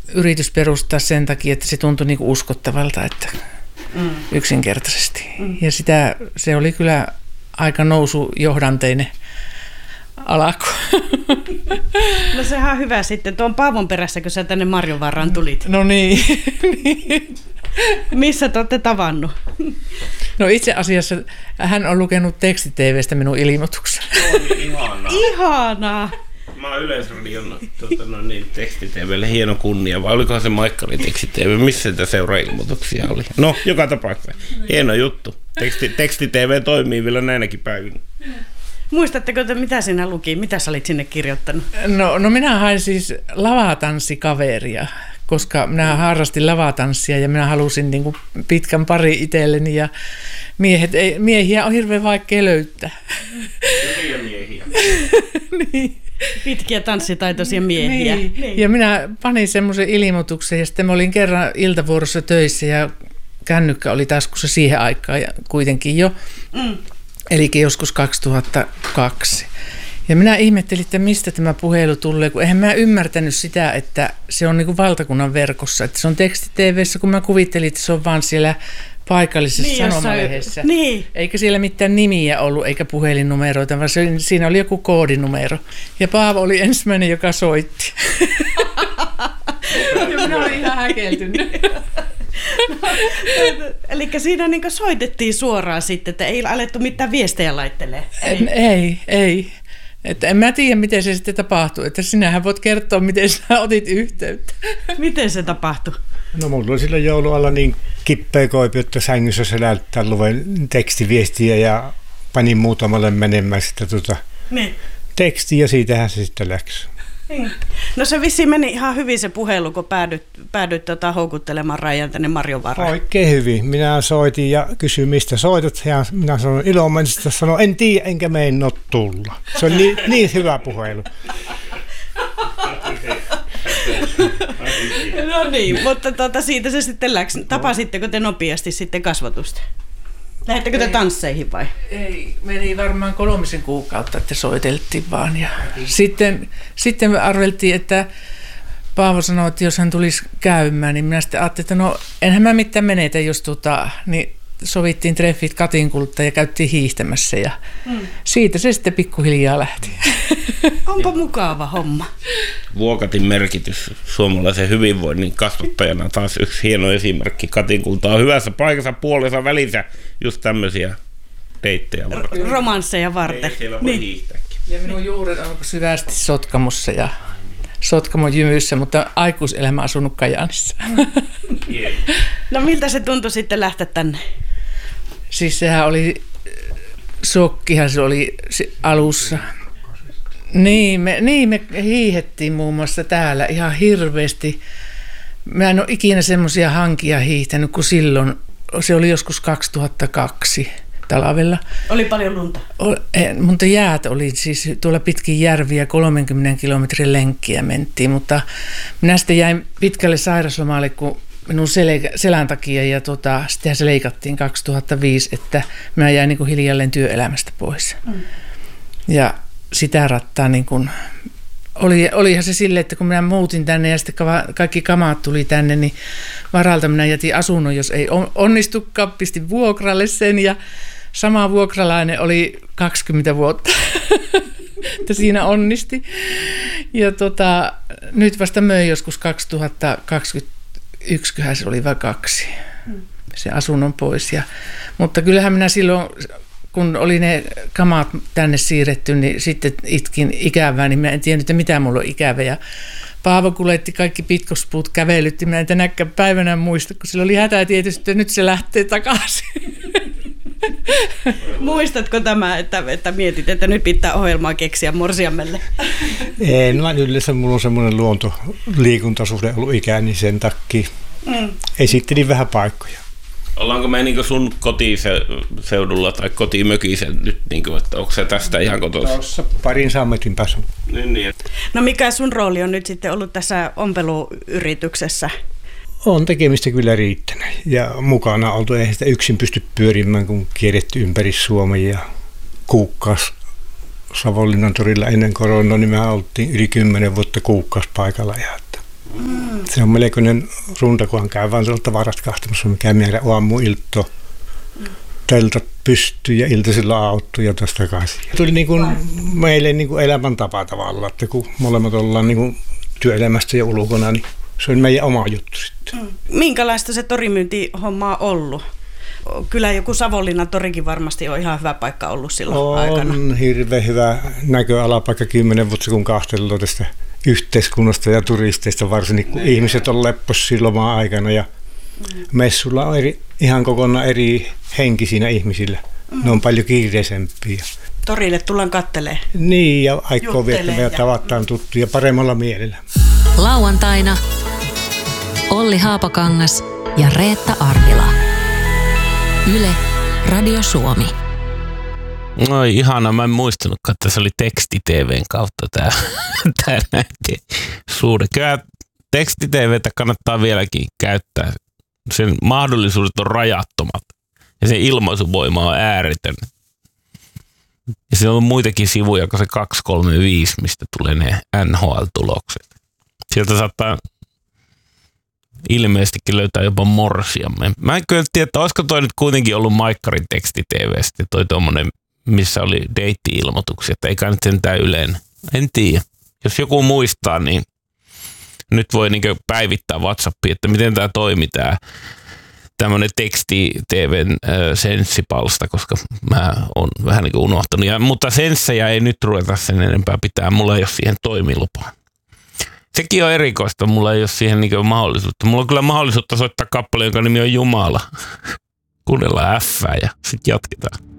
yritys perustaa sen takia, että se tuntui niin kuin uskottavalta, että yksinkertaisesti. Ja se oli kyllä aika nousujohdanteinen alku. No sehän on hyvä sitten. Tuon Paavon perässä, kun sä tänne Marjovaaraan tulit. No niin. Missä te olette tavannut? No itse asiassa hän on lukenut teksti-TV:stä minun ilmoituksen. Ihanaa. Mä oon Yleisradion teksti-TV:lle hieno kunnia, vai olikohan se Maikkali teksti-TV, missä sitä seurailmoituksia oli? No, joka tapauksessa. Hieno juttu. Teksti-TV toimii vielä näinäkin päivinä. Muistatteko te, mitä sinä luki? Mitä sä olit sinne kirjoittanut? No minä hain siis lavatanssikaveria, koska minä harrastin lavatanssia ja minä halusin niin kuin pitkän pari itselleni ja miehiä on hirveän vaikea löytää. Hyviä miehiä. Niin. Pitkiä tanssitaitoisia miehiä. Niin. Ja minä panin semmoisen ilmoituksen ja sitten mä olin kerran iltavuorossa töissä ja kännykkä oli taskussa siihen aikaan ja kuitenkin jo. Eli joskus 2002. Ja minä ihmettelin, että mistä tämä puhelu tulee, kun eihän mä ymmärtänyt sitä, että se on niin kuin valtakunnan verkossa. Että se on teksti-TV:ssä, kun mä kuvittelin, että se on vaan siellä paikallisessa sanomalehdessä. Niin. Eikä siellä mitään nimiä ollut, eikä puhelinnumeroita, vaan siinä oli joku koodinumero. Ja Paavo oli ensimmäinen, joka soitti. Ja minä olin ihan häkeltynyt. Eli siinä niin soitettiin suoraan sitten, että ei alettu mitään viestejä laittelee. Ei. Että en mä tiedä, miten se sitten tapahtui. Että sinähän voit kertoa, miten sinä otit yhteyttä. Miten se tapahtui? No mulla oli silloin joulualla niin kippeä koipi, että sängyssä selättää luven tekstiviestiä ja panin muutamalle menemään sitä tekstiä ja siitähän se sitten läksi. No se vissiin meni ihan hyvin se puhelu, kun päädyit houkuttelemaan Rajan tänne Marjovaaraan. Oikein hyvin. Minä soitin ja kysyin, mistä soitat. Ja minä sanoin ilomantsista, sanoin, en tiedä, enkä meinaa tulla. Se on niin hyvä puhelu. No niin, mutta siitä se sitten läksi. Tapasitteko te nopeasti sitten kasvatusta? Lähettekö te tansseihin vai? Ei, meni varmaan 3 kuukautta, että soiteltiin vaan. Ja sitten me arveltiin, että Paavo sanoi, että jos hän tulisi käymään, niin minä sitten ajattelin, että no enhän mä mitään menetä, jos niin sovittiin treffit Katinkulta ja käytiin hiihtämässä ja siitä se sitten pikkuhiljaa lähti. Onpa mukava homma. Vuokatin merkitys suomalaisen hyvinvoinnin kasvattajana taas yksi hieno esimerkki. Katinkulta on hyvässä paikassa puolensa välissä just tämmöisiä deittejä varten. Romansseja varten. Siellä voi hiihtääkin. Ja minun juuret on syvästi Sotkamossa ja Sotkamon jymyssä, mutta aikuiselämä asunut Kajaanissa. No miltä se tuntui sitten lähteä tänne? Siis sehän oli shokkihan se oli alussa. Niin, me hiihettiin muun muassa täällä ihan hirveästi. Mä en ole ikinä semmoisia hankia hiihtänyt kuin silloin. Se oli joskus 2002 talvella. Oli paljon lunta? Mutta jäät oli siis tuolla pitkin järviä 30 kilometrin lenkkiä mentiin, mutta minä sitten jäin pitkälle sairaslomalle, kun minun selän takia ja sittenhän se leikattiin 2005, että minä jäin niin kuin hiljalleen työelämästä pois. Ja sitä rattaa niin kuin, olihan se silleen, että kun minä muutin tänne ja sitten kaikki kamat tuli tänne, niin varalta minä jätin asunnon, jos ei onnistukaan, pistin vuokralle sen ja sama vuokralainen oli 20 vuotta, että siinä onnisti. Ja nyt vasta möin joskus 2021, se oli vai 2, se asunnon pois. Mutta kyllähän minä silloin, kun oli ne kamat tänne siirretty, niin sitten itkin ikävää, niin minä en tiennyt, että mitä mulla on ikävä. Ja Paavo kuljetti kaikki pitkospuut, kävelytti, minä en tänäkään päivänä muista, kun sillä oli hätää tietysti, että nyt se lähtee takaisin. Muistatko tämä, että mietit, että nyt pitää ohjelmaa keksiä morsiammelle? En, vaan yleensä mulla on semmoinen luontoliikuntasuhde ollut ikäni, niin sen takia esittelin vähän paikkoja. Ollaanko me niin sun kotiseudulla tai kotimökissä nyt, niin kuin, että onko se tästä ihan kotoisin? Tuossa 200 metrin päässä. Niin. No mikä sun rooli on nyt sitten ollut tässä ompeluyrityksessä? On tekemistä kyllä riittänyt ja mukana oltu, eihän sitä yksin pysty pyörimään, kun kierretty ympäri Suomea ja Kuukkas Savonlinnan torilla ennen koronaa, niin me oltiin yli 10 vuotta Kuukkas paikalla. Se on melkoinen runta, kunhan käy vaan tuolta tavarat kahtamassa, mikä meidän aamuilto. Teltat pystyy ja iltasilla auttuu ja tuosta takaisin. Tuli niin kuin meille niin kuin elämäntapa tavallaan, että kun molemmat ollaan niin kuin työelämästä ja ulkona, niin se on meidän oma juttu sitten. Minkälaista se torimyyntihomma on ollut? Kyllä joku Savonlinnan torikin varmasti on ihan hyvä paikka ollut silloin aikana. On hirveän hyvä näköalapaikka 10 vuotta, kun kahtelu tästä yhteiskunnasta ja turisteista, varsinkin kun ihmiset on lepposia loma-aikana ja messulla on ihan kokonaan eri henki siinä ihmisillä. Ne on paljon kiireisempiä. Torille tullaan kattelemaan. Niin, ja aikoo viettämään ja tavataan tuttuja paremmalla mielellä. Lauantaina Olli Haapakangas ja Reetta Arvila. Yle, Radio Suomi. Oi ihana, mä en muistanutkaan, että se oli teksti-TVn kautta tää nähtiin suuri. Kyllä teksti-TVtä kannattaa vieläkin käyttää. Sen mahdollisuudet on rajattomat ja sen ilmaisuvoima on ääretön. Ja siellä on muitakin sivuja kuin se 235, mistä tulee ne NHL-tulokset. Sieltä saattaa ilmeisestikin löytää jopa morsiamme. Mä en kyllä tiedä, että olisiko toi nyt kuitenkin ollut Maikkarin teksti-TVstä, toi tommonen, missä oli deitti-ilmoituksia, että eikä nyt sentään yleinen. En tiedä. Jos joku muistaa, niin nyt voi niin päivittää WhatsAppiin, että miten tämä toimii, tämä tämmöinen teksti-TVn senssipalsta, koska mä oon vähän niin kuin unohtanut. Mutta senssejä ei nyt ruveta sen enempää pitää, mulla ei ole siihen toimilupaa. Sekin on erikoista, mulla ei ole siihen niin mahdollisuutta. Mulla on kyllä mahdollisuutta soittaa kappale, jonka nimi on Jumala. Kuunnellaan F:ää ja sitten jatketaan.